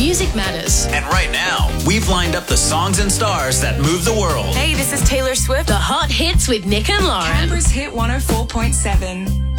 Music matters. And right now, we've lined up the songs and stars that move the world. Hey, this is Taylor Swift. The hot hits with Nick and Lauren. Canberra's Hit 104.7.